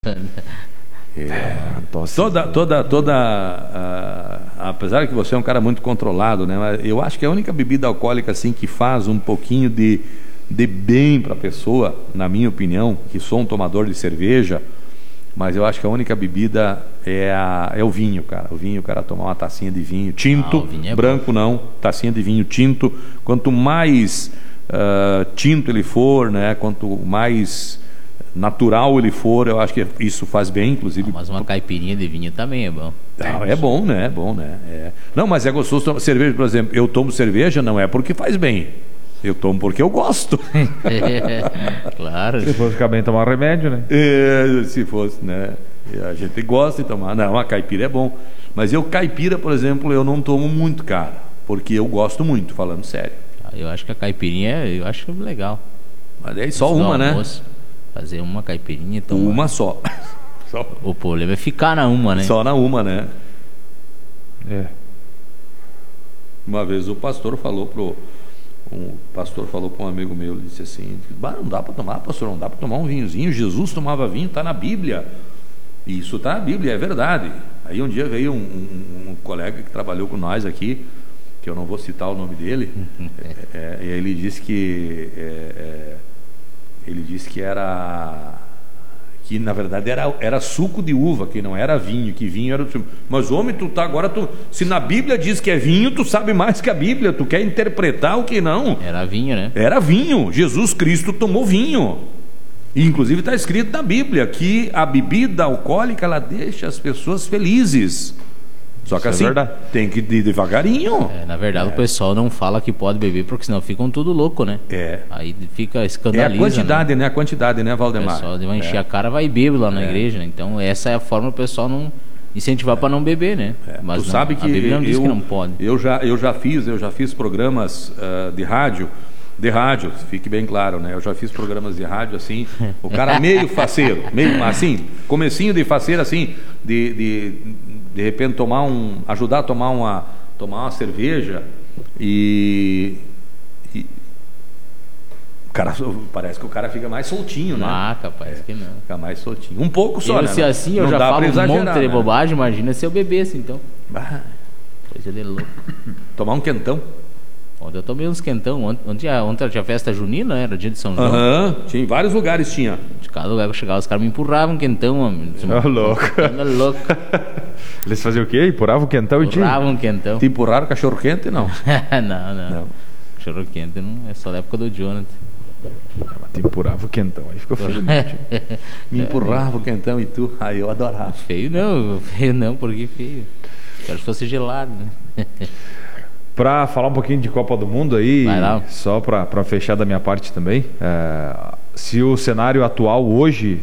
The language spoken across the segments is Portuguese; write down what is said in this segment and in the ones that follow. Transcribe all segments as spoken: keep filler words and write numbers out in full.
É, toda, toda, toda uh, apesar que você é um cara muito controlado, né? Mas eu acho que a única bebida alcoólica assim que faz um pouquinho de, de bem para a pessoa, na minha opinião, que sou um tomador de cerveja, mas eu acho que a única bebida é, a, é o vinho, cara. O vinho, o cara tomar uma tacinha de vinho tinto, ah, vinho é branco bom. Não, tacinha de vinho tinto. Quanto mais uh, tinto ele for, né? Quanto mais natural ele for, eu acho que isso faz bem, inclusive. Ah, mas uma caipirinha de vinho também é bom. Não, é bom, né? É bom, né? É. Não, mas é gostoso tomar cerveja, por exemplo. Eu tomo cerveja não é porque faz bem. Eu tomo porque eu gosto. É, claro. Se fosse ficar bem, tomar um remédio, né? É, se fosse, né? A gente gosta de tomar. Não, a caipira é bom. Mas eu, caipira, por exemplo, eu não tomo muito, cara. Porque eu gosto muito, falando sério. Eu acho que a caipirinha, eu acho legal. Mas é só uma, né? Fazer uma caipirinha e tomar. Uma só. Só. O problema é ficar na uma, né? Só na uma, né? É. Uma vez o pastor falou pro... Um pastor falou para um amigo meu, ele disse assim, não dá para tomar, pastor, não dá para tomar um vinhozinho, Jesus tomava vinho, está na Bíblia. E isso está na Bíblia, é verdade. Aí um dia veio um, um, um colega que trabalhou com nós aqui, que eu não vou citar o nome dele, é, é, e ele disse que é, é, ele disse que era que na verdade era, era suco de uva, que não era vinho, que vinho era... Mas homem, tu tá agora, tu, se na Bíblia diz que é vinho, tu sabe mais que a Bíblia, tu quer interpretar o que não. Era vinho, né? Era vinho, Jesus Cristo tomou vinho. E inclusive está escrito na Bíblia que a bebida alcoólica, ela deixa as pessoas felizes. Só que Isso assim, é tem que ir devagarinho. É, na verdade, é. O pessoal não fala que pode beber, porque senão ficam tudo louco, né? É. Aí fica escandaliza. É a quantidade, né? né? A quantidade, né, Valdemar? O pessoal vai encher é. a cara, vai beber lá na é. igreja, né? Então essa é a forma do pessoal não incentivar é. para não beber, né? É. Mas tu não, sabe que a Bíblia não eu, diz que não pode. Eu já, eu já fiz, eu já fiz programas uh, de rádio, de rádio, fique bem claro, né? Eu já fiz programas de rádio assim, o cara meio faceiro, meio assim, comecinho de faceiro assim, de, de de repente tomar um, ajudar a tomar uma, tomar uma cerveja e, e o cara, parece que o cara fica mais soltinho, né? Ah, capaz é, que não. Fica mais soltinho, um pouco só, eu, né? Se assim eu não já dá falo um exagerar, monte de né? bobagem, imagina se eu bebesse então. Bah. Coisa de louco. Tomar um quentão. Ontem eu tomei uns quentão. Ontem, ontem, ontem tinha festa junina, era dia de São João. Aham, uhum. Tinha em vários lugares, tinha. De cada lugar que eu chegava, os caras me empurravam quentão. Oh, louco. louco. Eles faziam o quê? Empurravam o quentão e tinha? Empurravam quentão. Te empurraram cachorro quente, não? não, não, não. Cachorro quente não, é só da época do Jonathan. Te empurrava o quentão, aí ficou feio. Me empurrava o quentão e tu, aí eu adorava. Feio não, feio não, porque feio. Quero que fosse gelado, né? Para falar um pouquinho de Copa do Mundo aí, só para fechar da minha parte também, é, se o cenário atual hoje,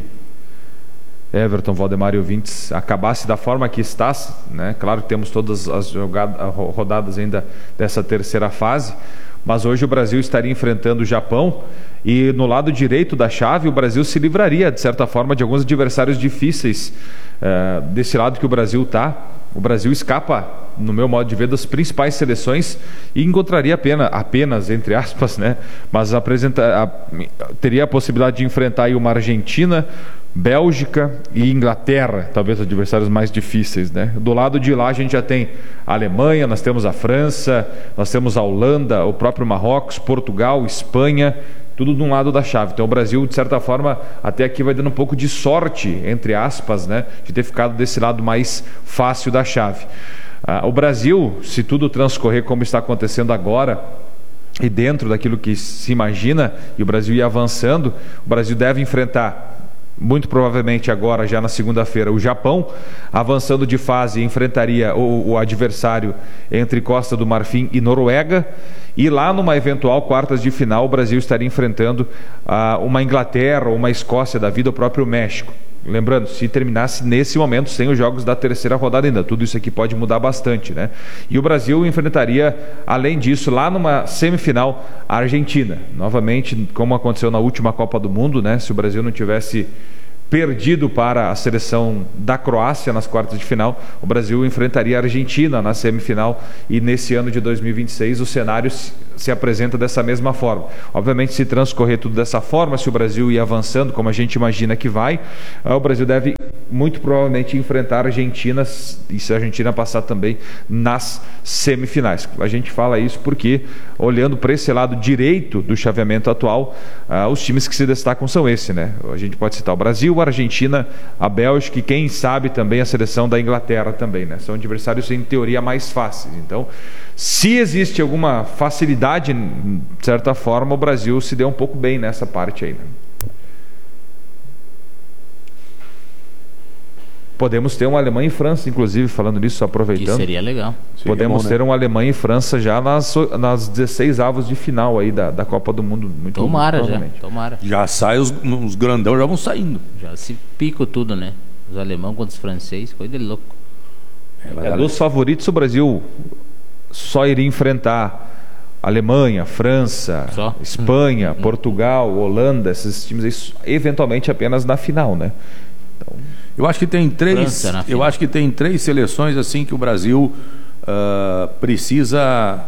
Everton, Valdemar e ouvintes, acabasse da forma que está, né? Claro que temos todas as jogadas, rodadas ainda dessa terceira fase, mas hoje o Brasil estaria enfrentando o Japão e no lado direito da chave o Brasil se livraria, de certa forma, de alguns adversários difíceis. É, desse lado que o Brasil está, o Brasil escapa, no meu modo de ver, das principais seleções e encontraria apenas, apenas entre aspas, né? Mas apresenta, a, teria a possibilidade de enfrentar aí uma Argentina, Bélgica e Inglaterra, talvez adversários mais difíceis, né? Do lado de lá a gente já tem a Alemanha, nós temos a França, nós temos a Holanda, o próprio Marrocos, Portugal, Espanha, tudo de um lado da chave. Então o Brasil, de certa forma, até aqui vai dando um pouco de sorte, entre aspas, né? De ter ficado desse lado mais fácil da chave. Ah, o Brasil, se tudo transcorrer como está acontecendo agora, e dentro daquilo que se imagina, e o Brasil ir avançando, o Brasil deve enfrentar, muito provavelmente agora, já na segunda-feira, o Japão. Avançando de fase, enfrentaria o, o adversário entre Costa do Marfim e Noruega, e lá numa eventual quartas de final o Brasil estaria enfrentando ah, uma Inglaterra ou uma Escócia da vida, o próprio México. Lembrando, se terminasse nesse momento sem os jogos da terceira rodada ainda, tudo isso aqui pode mudar bastante, né? E o Brasil enfrentaria, além disso, lá numa semifinal, a Argentina. Novamente, como aconteceu na última Copa do Mundo, né? Se o Brasil não tivesse perdido para a seleção da Croácia nas quartas de final, o Brasil enfrentaria a Argentina na semifinal, e nesse ano de dois mil e vinte e seis o cenário se apresenta dessa mesma forma. Obviamente, se transcorrer tudo dessa forma, se o Brasil ir avançando, como a gente imagina que vai, o Brasil deve muito provavelmente enfrentar a Argentina, e se a Argentina passar também nas semifinais. A gente fala isso porque, olhando para esse lado direito do chaveamento atual, uh, os times que se destacam são esse, né? A gente pode citar o Brasil, a Argentina, a Bélgica e quem sabe também a seleção da Inglaterra também, né? São adversários em teoria mais fáceis. Então, se existe alguma facilidade, de certa forma, o Brasil se deu um pouco bem nessa parte aí, né? Podemos ter uma Alemanha e França, inclusive, falando nisso, aproveitando. Que seria legal. Podemos seria bom, ter né? uma Alemanha e França já nas, nas dezesseis avos de final aí da, da Copa do Mundo. Muito Tomara já, tomara. Já sai, os, os grandão já vão saindo. Já se pico tudo, né? Os alemães contra os franceses, coisa de louco. É, dos favoritos, o Brasil só iria enfrentar Alemanha, França, Só? Espanha, hum. Portugal, Holanda, esses times aí, eventualmente apenas na final, né? Então... Eu acho que tem três. Eu acho que tem três seleções assim que o Brasil uh, precisa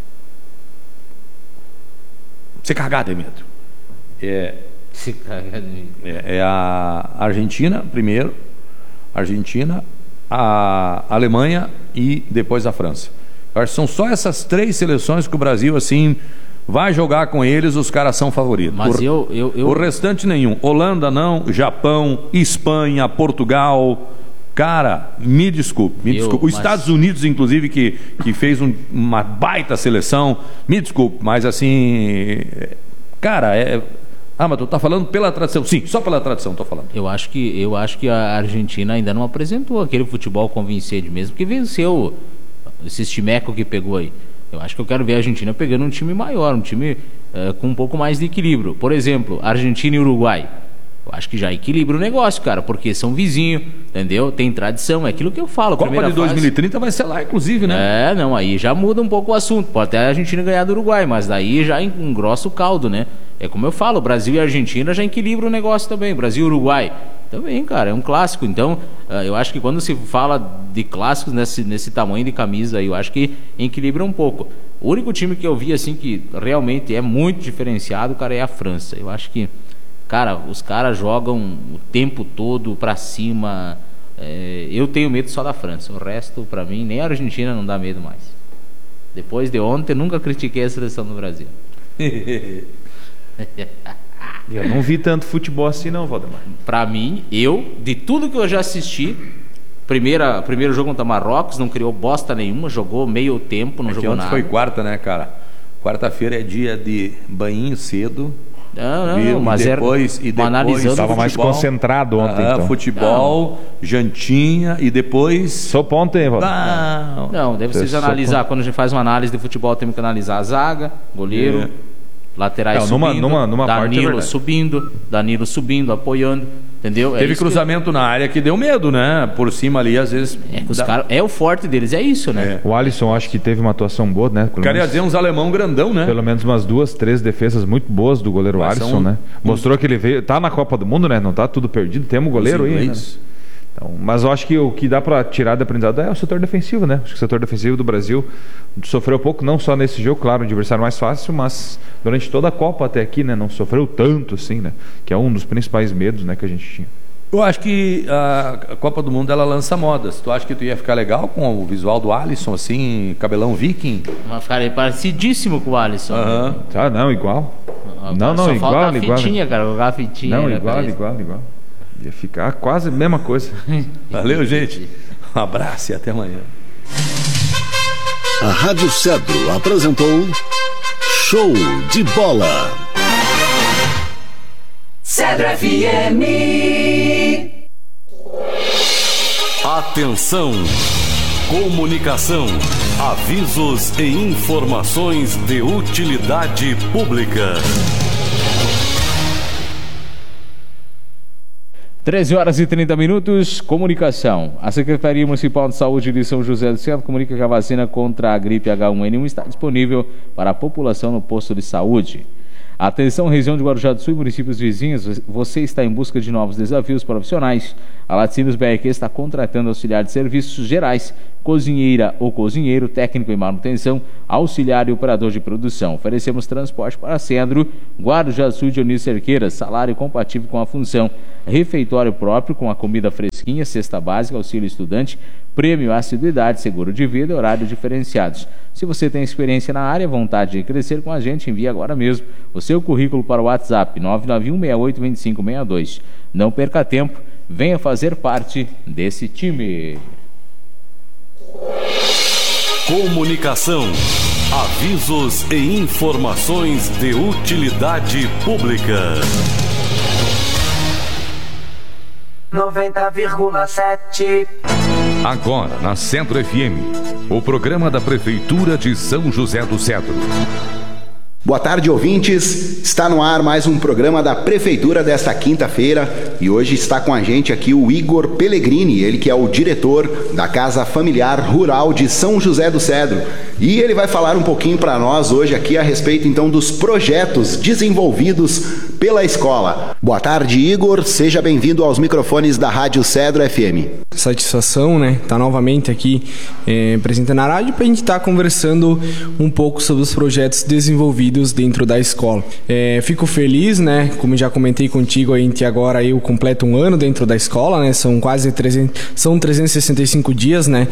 se cagar de medo. É, se cagar de medo. É, é a Argentina primeiro, Argentina, a Alemanha e depois a França. Eu acho que são só essas três seleções que o Brasil assim vai jogar com eles, os caras são favoritos. Mas o, eu, eu, eu... o restante nenhum. Holanda não, Japão, Espanha, Portugal. Cara, me desculpe, me eu, desculpe. Os mas... Estados Unidos, inclusive, que, que fez um, uma baita seleção, me desculpe, mas assim, cara, é... Ah, mas tu tá falando pela tradição. Sim, só pela tradição tô falando. Eu acho que, eu acho que a Argentina ainda não apresentou aquele futebol convincente mesmo, porque venceu esse timeco que pegou aí. Eu acho que eu quero ver a Argentina pegando um time maior, um time uh, com um pouco mais de equilíbrio. Por exemplo, Argentina e Uruguai. Eu acho que já equilibra o negócio, cara, porque são vizinhos, entendeu? Tem tradição, é aquilo que eu falo. Copa de dois mil e trinta vai ser lá, inclusive, né? É, não, aí já muda um pouco o assunto. Pode até a Argentina ganhar do Uruguai, mas daí já engrossa o caldo, né? É como eu falo, Brasil e Argentina já equilibra o negócio também. Brasil e Uruguai também, cara, é um clássico. Então, eu acho que quando se fala de clássicos nesse, nesse tamanho de camisa, eu acho que equilibra um pouco. O único time que eu vi, assim, que realmente é muito diferenciado, cara, é a França. Eu acho que, cara, os caras jogam o tempo todo pra cima. É, eu tenho medo só da França. O resto, pra mim, nem a Argentina não dá medo mais. Depois de ontem, nunca critiquei a seleção do Brasil. Eu não vi tanto futebol assim não, Valdemar. Pra mim, eu, de tudo que eu já assisti, primeira, primeiro jogo contra Marrocos, não criou bosta nenhuma, jogou meio tempo, não é jogou que ontem nada. Foi quarta, né, cara? Quarta-feira é dia de banho cedo. Não, não, viu? mas e depois, era, e depois analisando estava mais concentrado ontem, ah, então. Futebol, não. jantinha e depois... Sopa ontem, Valdemar. Não, não, deve ser analisar, quando a gente faz uma análise de futebol, temos que analisar a zaga, goleiro... É. Laterais não, numa, subindo, numa, numa Danilo parte é subindo, Danilo subindo, apoiando, entendeu? Teve é cruzamento que... na área que deu medo, né? Por cima ali, às vezes... É, que os dá... cara... é o forte deles, é isso, né? É. O Alisson, acho que teve uma atuação boa, né? Pelo Queria menos... dizer, uns alemão grandão, né? Pelo menos umas duas, três defesas muito boas do goleiro Mas Alisson, são... né? Mostrou que ele veio... Tá na Copa do Mundo, né? Não tá tudo perdido, temos goleiro aí, né? Então, mas eu acho que o que dá para tirar de aprendizado é o setor defensivo, né? Acho que o setor defensivo do Brasil sofreu pouco, não só nesse jogo, claro, o adversário mais fácil, mas durante toda a Copa até aqui, né? Não sofreu tanto assim, né? Que é um dos principais medos, né, que a gente tinha. Eu acho que a Copa do Mundo ela lança modas. Tu acha que tu ia ficar legal com o visual do Alisson, assim, cabelão viking? Vai ficar parecidíssimo com o Alisson. Aham. Uhum. Ah, não, igual. Ah, não, não, só igual, falta a igual. Fitinha, cara, jogar a fitinha. Não, né, igual, parece. igual, igual. Ia ficar quase a mesma coisa. Valeu, gente. Um abraço e até amanhã. A Rádio Cedro apresentou Show de Bola. Cedro F M. Atenção! Comunicação, avisos e informações de utilidade pública. treze horas e trinta minutos, comunicação. A Secretaria Municipal de Saúde de São José do Centro comunica que a vacina contra a gripe H um N um está disponível para a população no posto de saúde. Atenção, região de Guarujá do Sul e municípios vizinhos, você está em busca de novos desafios profissionais. A Laticínios B R Q está contratando auxiliar de serviços gerais, cozinheira ou cozinheiro, técnico em manutenção, auxiliar e operador de produção. Oferecemos transporte para Cedro, Guarujá Sul, Dionísio Cerqueira, salário compatível com a função, refeitório próprio com a comida fresquinha, cesta básica, auxílio estudante, prêmio assiduidade, seguro de vida e horários diferenciados. Se você tem experiência na área, vontade de crescer com a gente, envie agora mesmo o seu currículo para o WhatsApp nove nove um, seis oito, dois cinco seis dois. Não perca tempo, venha fazer parte desse time. Comunicação, avisos e informações de utilidade pública. noventa vírgula sete. Agora na Cedro F M, o programa da Prefeitura de São José do Cedro. Boa tarde, ouvintes. Está no ar mais um programa da Prefeitura desta quinta-feira e hoje está com a gente aqui o Igor Pellegrini, ele que é o diretor da Casa Familiar Rural de São José do Cedro. E ele vai falar um pouquinho para nós hoje aqui a respeito então dos projetos desenvolvidos pela escola. Boa tarde, Igor. Seja bem-vindo aos microfones da Rádio Cedro F M. Satisfação, né? Tá novamente aqui é, presente na rádio para a gente estar tá conversando um pouco sobre os projetos desenvolvidos dentro da escola. É, fico feliz, né? Como já comentei contigo, a gente agora eu completo um ano dentro da escola, né? São quase trezentos, são trezentos e sessenta e cinco dias, né?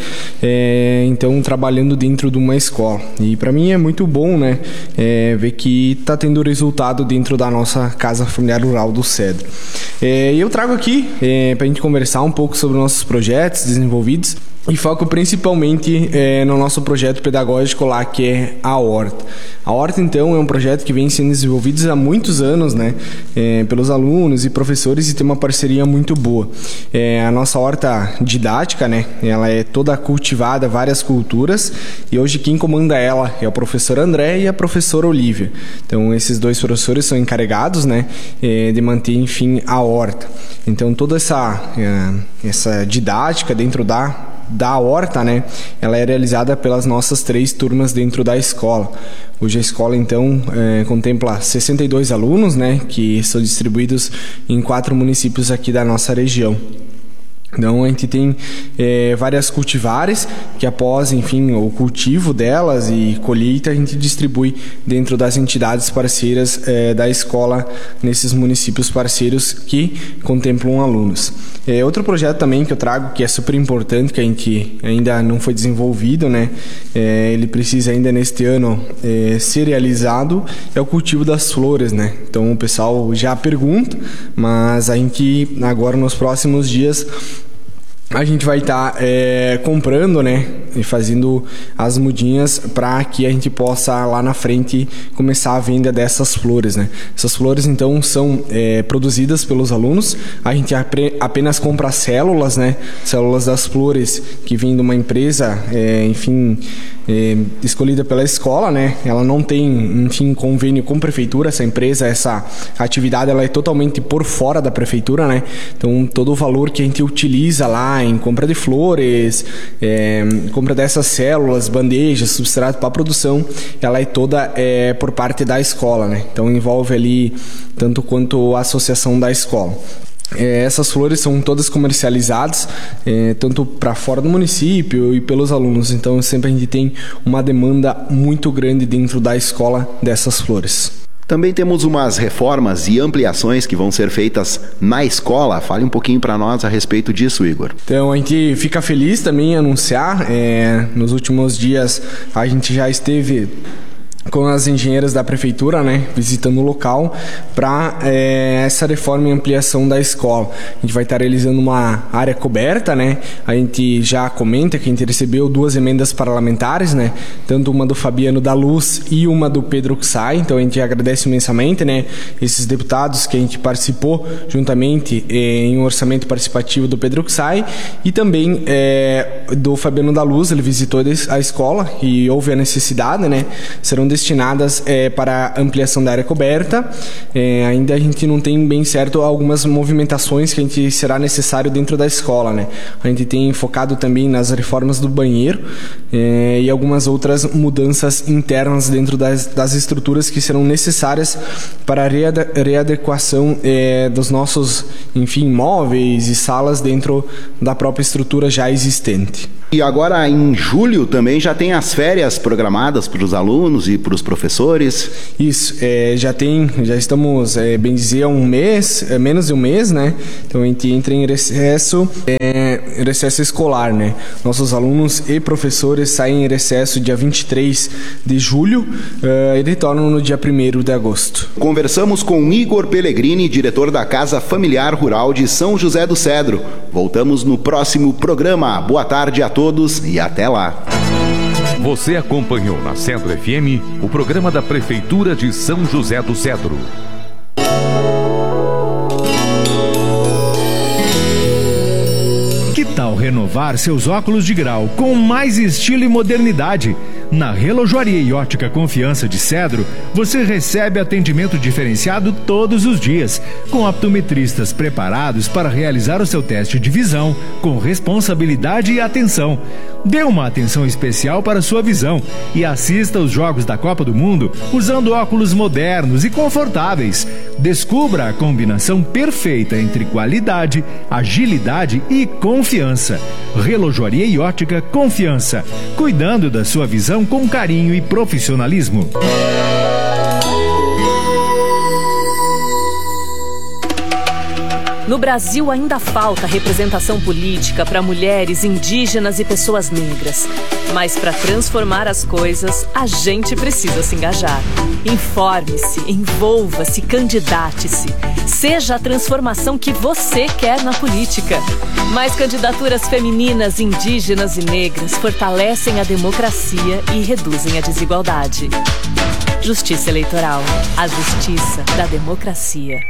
É, então trabalhando dentro de uma escola. E para mim é muito bom, né? É, ver que tá tendo resultado dentro da nossa Casa Familiar Rural do Cedro. É, eu trago aqui é, para a gente conversar um pouco sobre nossos projetos desenvolvidos. E foco principalmente é, no nosso projeto pedagógico lá, que é a Horta. A Horta, então, é um projeto que vem sendo desenvolvido há muitos anos, né, é, pelos alunos e professores, e tem uma parceria muito boa. É, a nossa horta didática, né, ela é toda cultivada, várias culturas, e hoje quem comanda ela é o professor André e a professora Olívia. Então, esses dois professores são encarregados, né, é, de manter, enfim, a horta. Então, toda essa, é, essa didática dentro da da horta, né, ela é realizada pelas nossas três turmas dentro da escola. Hoje a escola, então, é, contempla sessenta e dois alunos, né, que são distribuídos em quatro municípios aqui da nossa região. Então a gente tem é, várias cultivares que após, enfim, o cultivo delas e colheita a gente distribui dentro das entidades parceiras é, da escola nesses municípios parceiros que contemplam alunos. É, outro projeto também que eu trago que é super importante, que a gente ainda não foi desenvolvido, né? É, ele precisa ainda neste ano é, ser realizado, é o cultivo das flores, né? Então o pessoal já pergunta, mas a gente agora nos próximos dias a gente vai estar tá, é, comprando, né, e fazendo as mudinhas para que a gente possa lá na frente começar a venda dessas flores, né. Essas flores então são é, produzidas pelos alunos. A gente apenas compra células, né, células das flores que vêm de uma empresa, é, enfim, é, escolhida pela escola, né. Ela não tem, enfim, convênio com a prefeitura. Essa empresa, essa atividade, ela é totalmente por fora da prefeitura, né. Então todo o valor que a gente utiliza lá em compra de flores, é, compra dessas células, bandejas, substrato para a produção, ela é toda é, por parte da escola, né? Então envolve ali tanto quanto a associação da escola. É, essas flores são todas comercializadas é, tanto para fora do município e pelos alunos, então sempre a gente tem uma demanda muito grande dentro da escola dessas flores. Também temos umas reformas e ampliações que vão ser feitas na escola. Fale um pouquinho para nós a respeito disso, Igor. Então, a gente fica feliz também em anunciar. É, nos últimos dias, a gente já esteve com as engenheiras da prefeitura, né, visitando o local para é, essa reforma e ampliação da escola. A gente vai estar realizando uma área coberta, né? A gente já comenta que a gente recebeu duas emendas parlamentares, né? Tanto uma do Fabiano da Luz e uma do Pedro Xai. Então a gente agradece imensamente, né, esses deputados que a gente participou juntamente é, em um orçamento participativo do Pedro Xai e também é, do Fabiano da Luz. Ele visitou a escola e houve a necessidade, né? Serão destinadas é, para ampliação da área coberta. É, ainda a gente não tem bem certo algumas movimentações que a gente será necessário dentro da escola, né? A gente tem focado também nas reformas do banheiro é, e algumas outras mudanças internas dentro das, das estruturas que serão necessárias para a reade- readequação é, dos nossos, enfim, móveis e salas dentro da própria estrutura já existente. E agora em julho também já tem as férias programadas para os alunos e para os professores? Isso, é, já tem, já estamos, é, bem dizer, há um mês, é, menos de um mês, né? Então a gente entra em recesso, é, recesso escolar, né? Nossos alunos e professores saem em recesso dia vinte e três de julho uh, e retornam no dia primeiro de agosto. Conversamos com Igor Pellegrini, diretor da Casa Familiar Rural de São José do Cedro. Voltamos no próximo programa. Boa tarde a todos e até lá. Você acompanhou na Centro F M o programa da Prefeitura de São José do Cedro. Que tal renovar seus óculos de grau com mais estilo e modernidade? Na Relojoaria e Ótica Confiança de Cedro, você recebe atendimento diferenciado todos os dias, com optometristas preparados para realizar o seu teste de visão com responsabilidade e atenção. Dê uma atenção especial para sua visão e assista aos Jogos da Copa do Mundo usando óculos modernos e confortáveis. Descubra a combinação perfeita entre qualidade, agilidade e confiança. Relojoaria e Ótica Confiança, cuidando da sua visão com carinho e profissionalismo. No Brasil ainda falta representação política para mulheres, indígenas e pessoas negras. Mas para transformar as coisas, a gente precisa se engajar. Informe-se, envolva-se, candidate-se. Seja a transformação que você quer na política. Mais candidaturas femininas, indígenas e negras fortalecem a democracia e reduzem a desigualdade. Justiça Eleitoral. A justiça da democracia.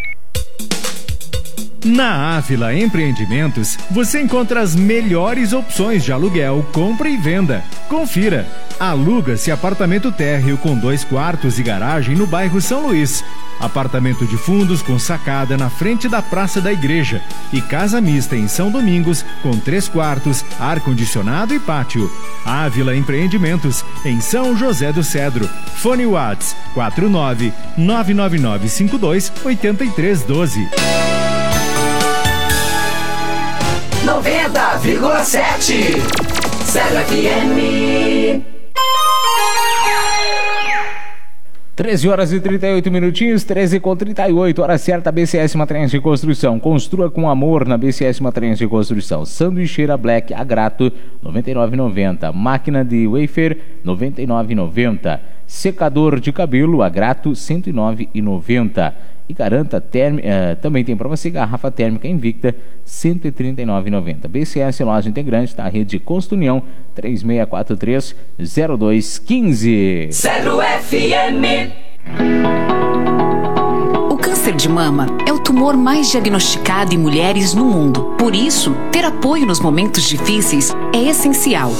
Na Ávila Empreendimentos, você encontra as melhores opções de aluguel, compra e venda. Confira. Aluga-se apartamento térreo com dois quartos e garagem no bairro São Luís. Apartamento de fundos com sacada na frente da Praça da Igreja. E casa mista em São Domingos com três quartos, ar-condicionado e pátio. Ávila Empreendimentos, em São José do Cedro. Fone Whats quatro nove nove nove nove cinco dois oito três um dois. noventa vírgula sete Cedro F M. treze horas e trinta e oito minutinhos, treze com trinta e oito, hora certa, B C S Matriense de Construção. Construa com amor na B C S Matriense de Construção. Sanduicheira Black Agrato, noventa e nove reais e noventa centavos. Máquina de wafer, noventa e nove reais e noventa centavos. Secador de cabelo Agrato, cento e nove reais e noventa centavos. E garanta, term... uh, também tem para você garrafa térmica Invicta, cento e trinta e nove reais e noventa centavos. B C S Loja Integrante da Rede Construnião, três seis quatro três zero dois um cinco. Cedro F M. O câncer de mama é o tumor mais diagnosticado em mulheres no mundo. Por isso, ter apoio nos momentos difíceis é essencial.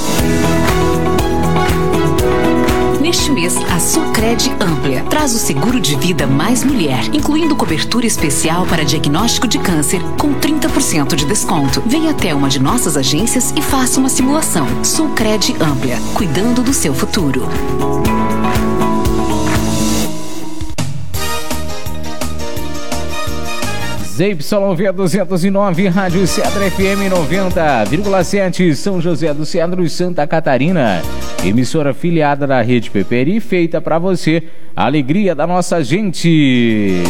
Neste mês, a Sulcred Amplia traz o seguro de vida Mais Mulher, incluindo cobertura especial para diagnóstico de câncer com trinta por cento de desconto. Venha até uma de nossas agências e faça uma simulação. Sulcred Amplia, cuidando do seu futuro. Z Y V duzentos e nove, Rádio Cedro F M noventa vírgula sete, São José do Cedro e Santa Catarina. Emissora filiada da Rede Peperi, feita para você, a alegria da nossa gente.